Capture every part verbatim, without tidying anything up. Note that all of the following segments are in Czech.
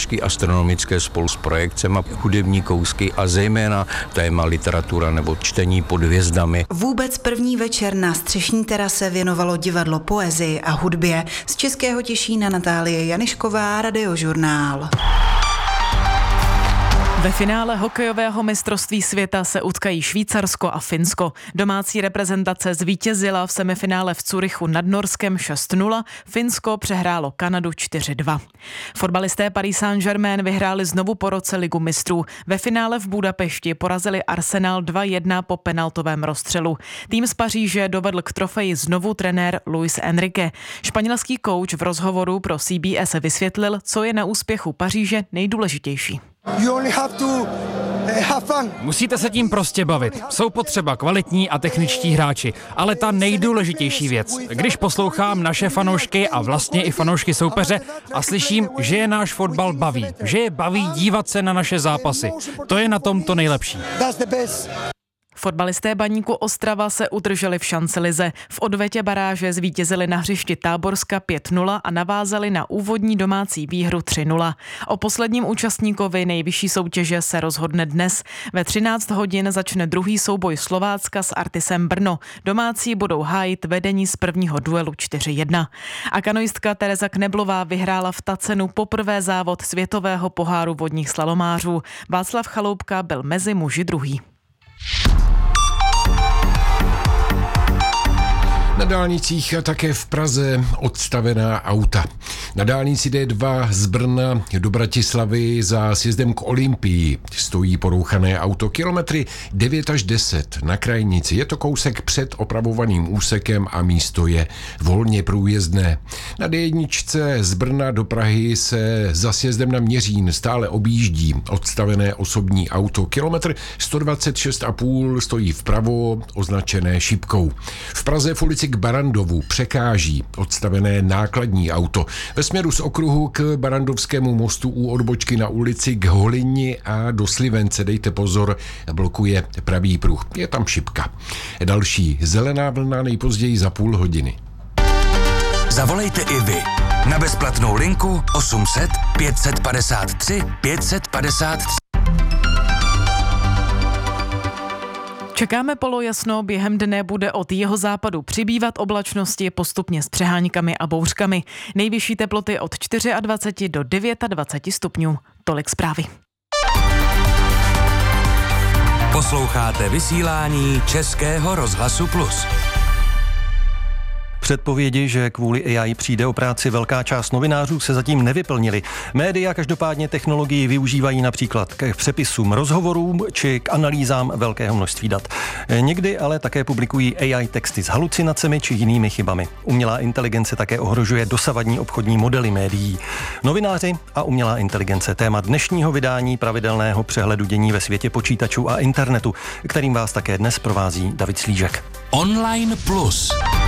přednášky astronomické spolu s projekcemi, hudební kousky a zejména téma literatura nebo čtení pod hvězdami. Vůbec první večer na střešní terase věnovalo divadlo poezii a hudbě. Z Českého Těšína Natálie Janišková, Radiožurnál. Ve finále hokejového mistrovství světa se utkají Švýcarsko a Finsko. Domácí reprezentace zvítězila v semifinále v Curychu nad Norskem šest nula, Finsko přehrálo Kanadu čtyři dva. Fotbalisté Paris Saint-Germain vyhráli znovu po roce Ligu mistrů. Ve finále v Budapešti porazili Arsenal dva jedna po penaltovém rozstřelu. Tým z Paříže dovedl k trofeji znovu trenér Luis Enrique. Španělský kouč v rozhovoru pro C B S vysvětlil, co je na úspěchu Paříže nejdůležitější. Musíte se tím prostě bavit. Jsou potřeba kvalitní a techničtí hráči, ale ta nejdůležitější věc, když poslouchám naše fanoušky a vlastně i fanoušky soupeře a slyším, že je náš fotbal baví, že je baví dívat se na naše zápasy, to je na tom to nejlepší. Fotbalisté Baníku Ostrava se udrželi v šancelize. V odvetě baráže zvítězili na hřišti Táborska pět nula a navázali na úvodní domácí výhru tři nula. O posledním účastníkovi nejvyšší soutěže se rozhodne dnes. Ve třináct hodin začne druhý souboj Slovácka s Artisem Brno. Domácí budou hájit vedení z prvního duelu čtyři jedna. A kanoistka Tereza Kneblová vyhrála v Tacenu poprvé závod světového poháru vodních slalomářů. Václav Chaloupka byl mezi muži druhý. Na dálnicích a také v Praze odstavená auta. Na dálnici D dva z Brna do Bratislavy za sjezdem k Olympii stojí porouchané auto kilometry devět až deset na krajnici. Je to kousek před opravovaným úsekem a místo je volně průjezdné. Na D jedna z Brna do Prahy se za sjezdem na Měřín stále objíždí odstavené osobní auto. Kilometr sto dvacet šest a půl stojí vpravo, označené šipkou. V Praze v ulici k Barandovu překáží odstavené nákladní auto. Ve směru z okruhu k Barandovskému mostu u odbočky na ulici k Holini a do Slivence, dejte pozor, blokuje pravý pruh. Je tam šipka. Další zelená vlna nejpozději za půl hodiny. Zavolejte i vy na bezplatnou linku osm set pět set padesát tři pět set padesát tři. Čekáme polojasno, během dne bude od jihozápadu přibývat oblačnosti postupně s přeháňkami a bouřkami. Nejvyšší teploty od dvacet čtyři do dvacet devět stupňů. Tolik zprávy. Posloucháte vysílání Českého rozhlasu Plus. Předpovědi, že kvůli A I přijde o práci velká část novinářů, se zatím nevyplnily. Média každopádně technologii využívají například k přepisům rozhovorů či k analýzám velkého množství dat. Někdy ale také publikují A I texty s halucinacemi či jinými chybami. Umělá inteligence také ohrožuje dosavadní obchodní modely médií. Novináři a umělá inteligence, téma dnešního vydání pravidelného přehledu dění ve světě počítačů a internetu, kterým vás také dnes provází David Slížek. Online Plus.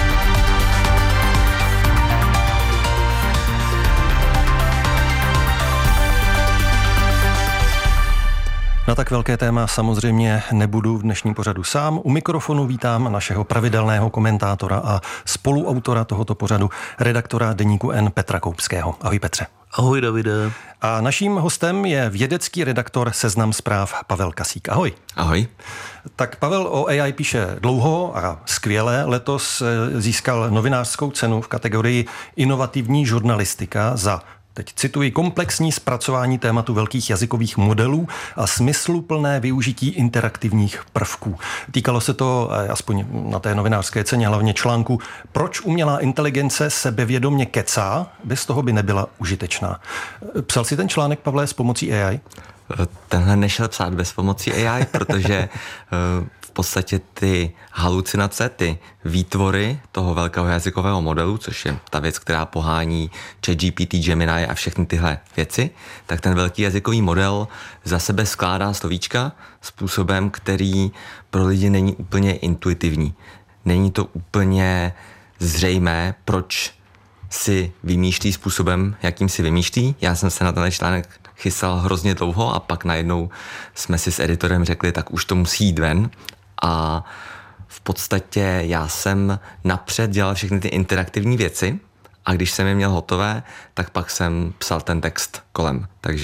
Na tak velké téma samozřejmě nebudu v dnešním pořadu sám. U mikrofonu vítám našeho pravidelného komentátora a spoluautora tohoto pořadu, redaktora deníku N Petra Koupského. Ahoj Petře. Ahoj Davide. A naším hostem je vědecký redaktor Seznam Zpráv Pavel Kasík. Ahoj. Ahoj. Tak Pavel o A I píše dlouho a skvěle. Letos získal novinářskou cenu v kategorii inovativní žurnalistika za, teď cituji, komplexní zpracování tématu velkých jazykových modelů a smysluplné využití interaktivních prvků. Týkalo se to, aspoň na té novinářské ceně, hlavně článku Proč umělá inteligence sebevědomě kecá, bez toho by nebyla užitečná. Psal si ten článek, Pavle, s pomocí A I? Tenhle nešel psát bez pomocí A I, protože v podstatě ty halucinace, ty výtvory toho velkého jazykového modelu, což je ta věc, která pohání ChatGPT, Gemini a všechny tyhle věci, tak ten velký jazykový model za sebe skládá slovíčka způsobem, který pro lidi není úplně intuitivní. Není to úplně zřejmé, proč si vymýšlí způsobem, jakým si vymýšlí. Já jsem se na ten článek chystal hrozně dlouho a pak najednou jsme si s editorem řekli, tak už to musí jít ven. A v podstatě já jsem napřed dělal všechny ty interaktivní věci a když jsem je měl hotové, tak pak jsem psal ten text kolem. Takže